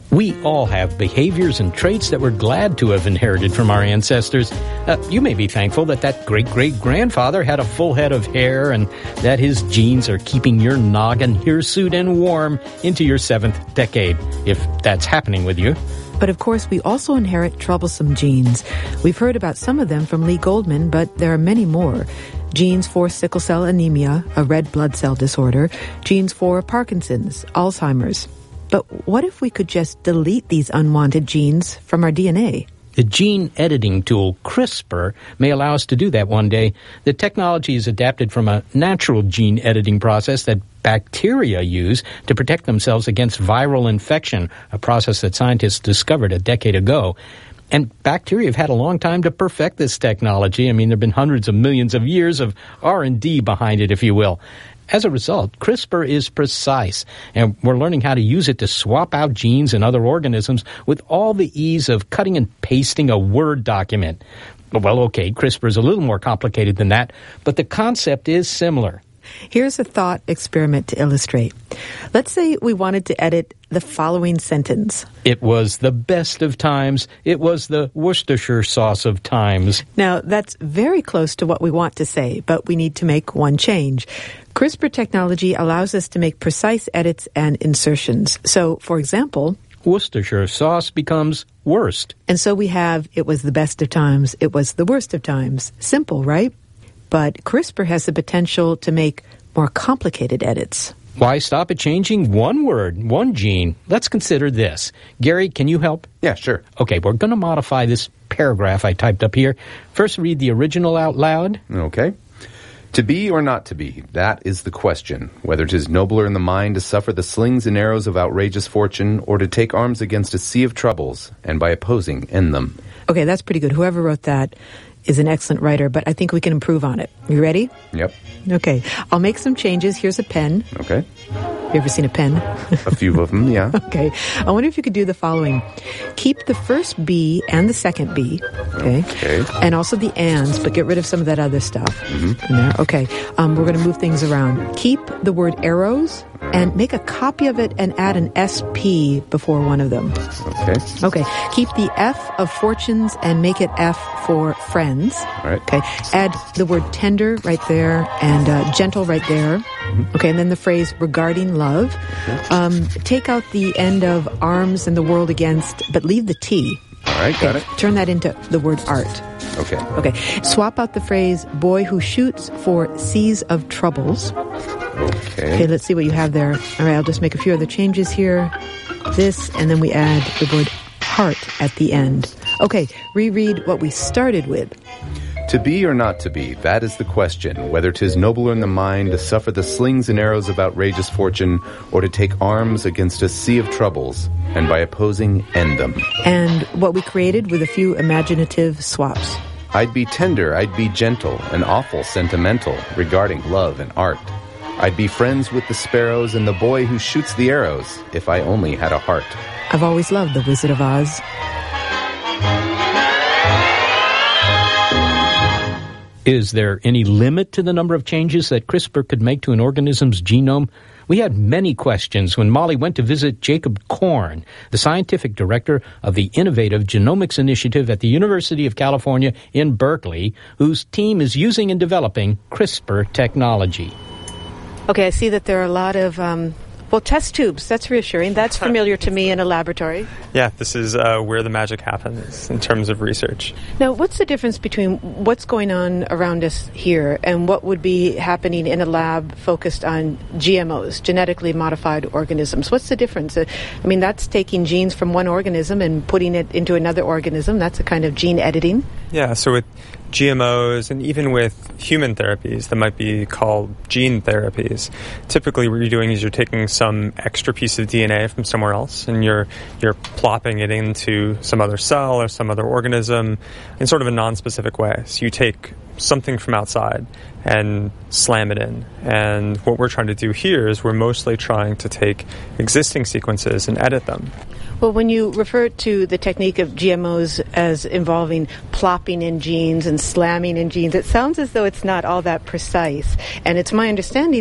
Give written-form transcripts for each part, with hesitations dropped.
We all have behaviors and traits that we're glad to have inherited from our ancestors. You may be thankful that great-great-grandfather had a full head of hair and that his genes are keeping your noggin hirsute and warm into your 7th decade, if that's happening with you. But of course, we also inherit troublesome genes. We've heard about some of them from Lee Goldman, but there are many more. Genes for sickle cell anemia, a red blood cell disorder, genes for Parkinson's, Alzheimer's. But what if we could just delete these unwanted genes from our DNA? The gene editing tool CRISPR may allow us to do that one day. The technology is adapted from a natural gene editing process that bacteria use to protect themselves against viral infection, a process that scientists discovered a decade ago. And bacteria have had a long time to perfect this technology. I mean, there have been hundreds of millions of years of R&D behind it, if you will. As a result, CRISPR is precise, and we're learning how to use it to swap out genes in other organisms with all the ease of cutting and pasting a Word document. Well, okay, CRISPR is a little more complicated than that, but the concept is similar. Here's a thought experiment to illustrate. Let's say we wanted to edit the following sentence. It was the best of times. It was the Worcestershire sauce of times. Now, that's very close to what we want to say, but we need to make one change. CRISPR technology allows us to make precise edits and insertions. So, for example, Worcestershire sauce becomes worst. And so we have, it was the best of times, it was the worst of times. Simple, right? But CRISPR has the potential to make more complicated edits. Why stop at changing one word, one gene? Let's consider this. Gary, can you help? Yeah, sure. Okay, we're going to modify this paragraph I typed up here. First, read the original out loud. Okay. To be or not to be, that is the question. Whether 'tis nobler in the mind to suffer the slings and arrows of outrageous fortune, or to take arms against a sea of troubles, and by opposing end them. Okay, that's pretty good. Whoever wrote that is an excellent writer, but I think we can improve on it. You ready? Yep. Okay, I'll make some changes. Here's a pen. Okay. You ever seen a pen? A few of them, yeah. Okay. I wonder if you could do the following. Keep the first B and the second B. Okay. And also the ands, but get rid of some of that other stuff in there. Okay. We're going to move things around. Keep the word arrows and make a copy of it and add an SP before one of them. Okay. Keep the F of fortunes and make it F for friends. All right. Okay. Add the word tender right there and gentle right there. Okay. And then the phrase regarding love. Take out the end of arms and the world against, but leave the T. All right, got it. Turn that into the word art. Okay. Swap out the phrase boy who shoots for seas of troubles. Okay, let's see what you have there. All right, I'll just make a few other changes here. This, and then we add the word heart at the end. Okay, reread what we started with. To be or not to be, that is the question, whether 'tis nobler in the mind to suffer the slings and arrows of outrageous fortune, or to take arms against a sea of troubles, and by opposing end them. And what we created with a few imaginative swaps. I'd be tender, I'd be gentle, and awful sentimental, regarding love and art. I'd be friends with the sparrows and the boy who shoots the arrows, if I only had a heart. I've always loved The Wizard of Oz. Is there any limit to the number of changes that CRISPR could make to an organism's genome? We had many questions when Molly went to visit Jacob Korn, the scientific director of the Innovative Genomics Initiative at the University of California in Berkeley, whose team is using and developing CRISPR technology. Okay, I see that there are a lot of test tubes. That's reassuring. That's familiar to me in a laboratory. Yeah, this is where the magic happens in terms of research. Now, what's the difference between what's going on around us here and what would be happening in a lab focused on GMOs, genetically modified organisms? What's the difference? I mean, that's taking genes from one organism and putting it into another organism. That's a kind of gene editing. Yeah, so with GMOs and even with human therapies that might be called gene therapies, typically what you're doing is you're taking some extra piece of DNA from somewhere else and you're plopping it into some other cell or some other organism in sort of a non-specific way. So you take something from outside and slam it in. And what we're trying to do here is we're mostly trying to take existing sequences and edit them. Well, when you refer to the technique of GMOs as involving plopping in genes and slamming in genes, it sounds as though it's not all that precise. And it's my understanding that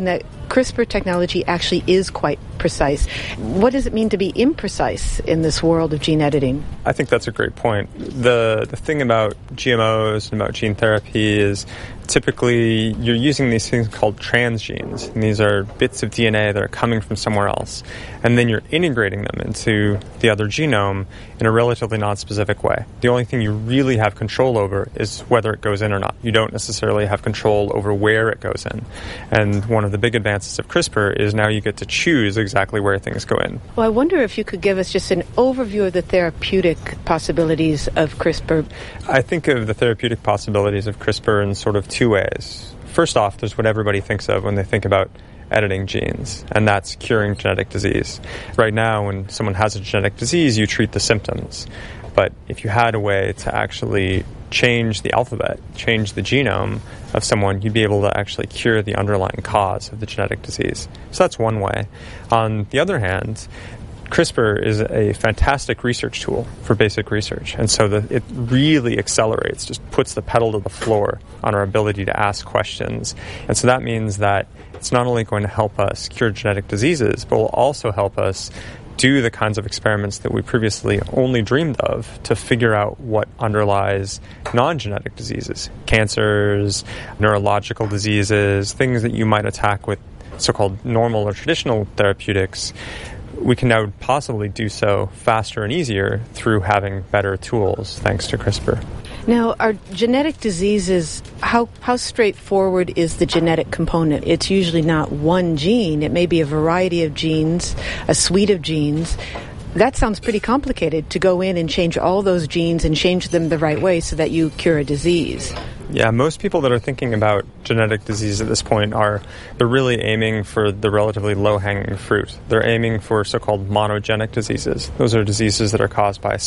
CRISPR technology actually is quite precise. What does it mean to be imprecise in this world of gene editing? I think that's a great point. The thing about GMOs and about gene therapy is typically you're using these things called transgenes, and these are bits of DNA that are coming from somewhere else, and then you're integrating them into the other genome in a relatively non-specific way. The only thing you really have control over is whether it goes in or not. You don't necessarily have control over where it goes in. And one of the big advances of CRISPR is now you get to choose exactly where things go in. Well, I wonder if you could give us just an overview of the therapeutic possibilities of CRISPR. I think of the therapeutic possibilities of CRISPR in sort of two ways. First off, there's what everybody thinks of when they think about editing genes, and that's curing genetic disease. Right now, when someone has a genetic disease, you treat the symptoms. But if you had a way to actually change the alphabet, change the genome of someone, you'd be able to actually cure the underlying cause of the genetic disease. So that's one way. On the other hand, CRISPR is a fantastic research tool for basic research, and so it really accelerates, just puts the pedal to the floor on our ability to ask questions. And so that means that it's not only going to help us cure genetic diseases, but will also help us do the kinds of experiments that we previously only dreamed of to figure out what underlies non-genetic diseases, cancers, neurological diseases, things that you might attack with so-called normal or traditional therapeutics. We can now possibly do so faster and easier through having better tools thanks to CRISPR. Now, are genetic diseases, how straightforward is the genetic component? It's usually not one gene. It may be a variety of genes, a suite of genes. That sounds pretty complicated to go in and change all those genes and change them the right way so that you cure a disease. Yeah, most people that are thinking about genetic disease at this point they're really aiming for the relatively low-hanging fruit. They're aiming for so-called monogenic diseases. Those are diseases that are caused by